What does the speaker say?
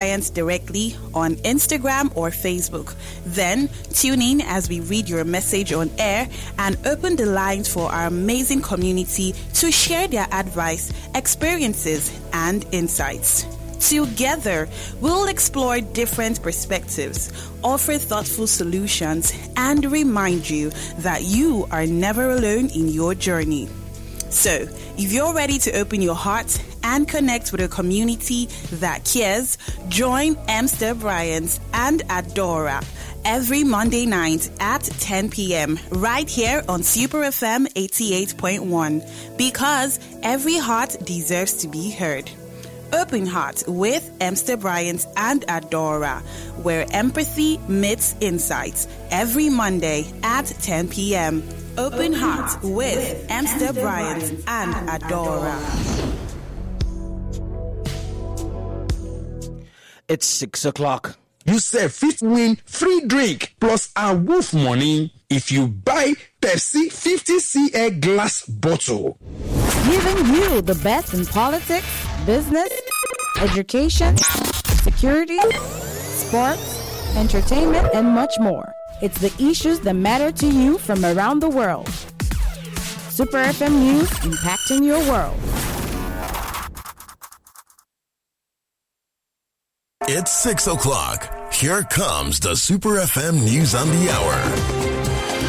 Bryant directly on Instagram or Facebook. Then tune in as we read your message on air and open the lines for our amazing community to share their advice, experiences, and insights. Together, we'll explore different perspectives, offer thoughtful solutions, and remind you that you are never alone in your journey. So, if you're ready to open your heart and connect with a community that cares, join Mr. Bryant and Adora every Monday night at 10 p.m. right here on Super FM 88.1, because every heart deserves to be heard. Open Heart with Mr. Bryant and Adora, where empathy meets insights, every Monday at 10 p.m. Open Heart with Mr. Bryant and Adora. It's 6 o'clock. You say fifth win free drink plus a wolf money if you buy Pepsi 50cl glass bottle. Giving you the best in politics, business, education, security, sports, entertainment, and much more. It's the issues that matter to you from around the world. Super FM News, impacting your world. It's 6 o'clock. Here comes the Super FM News on the Hour.